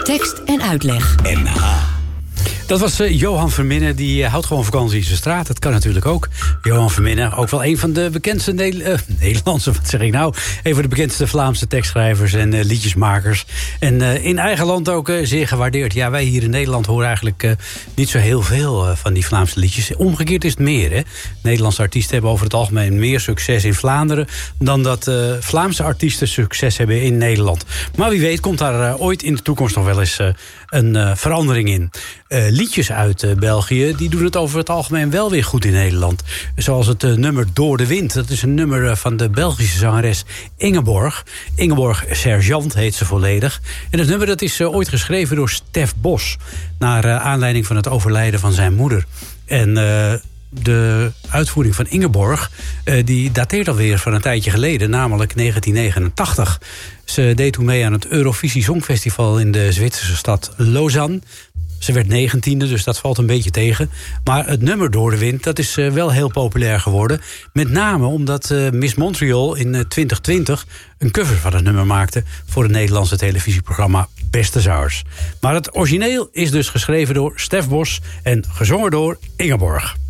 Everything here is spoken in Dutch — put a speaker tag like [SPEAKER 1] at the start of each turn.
[SPEAKER 1] tekst en uitleg.
[SPEAKER 2] NH.
[SPEAKER 3] Dat was Johan Verminne, die houdt gewoon vakantie in zijn straat. Dat kan natuurlijk ook. Johan Verminne, ook wel een van de bekendste Nederlandse, wat zeg ik nou? Een van de bekendste Vlaamse tekstschrijvers en liedjesmakers. En in eigen land ook zeer gewaardeerd. Ja, wij hier in Nederland horen eigenlijk niet zo heel veel van die Vlaamse liedjes. Omgekeerd is het meer, hè. Nederlandse artiesten hebben over het algemeen meer succes in Vlaanderen dan dat Vlaamse artiesten succes hebben in Nederland. Maar wie weet komt daar ooit in de toekomst nog wel eens een verandering in. Liedjes uit België, die doen het over het algemeen wel weer goed in Nederland. Zoals het nummer Door de Wind. Dat is een nummer van de Belgische zangeres Ingeborg. Ingeborg Sergeant heet ze volledig. En het nummer dat is ooit geschreven door Stef Bos, naar aanleiding van het overlijden van zijn moeder. En de uitvoering van Ingeborg, die dateert alweer van een tijdje geleden, namelijk 1989. Ze deed toen mee aan het Eurovisie Songfestival in de Zwitserse stad Lausanne. Ze werd 19e, dus dat valt een beetje tegen. Maar het nummer Door de Wind, dat is wel heel populair geworden. Met name omdat Miss Montreal in 2020 een cover van het nummer maakte voor het Nederlandse televisieprogramma Beste Zangers. Maar het origineel is dus geschreven door Stef Bos en gezongen door Ingeborg.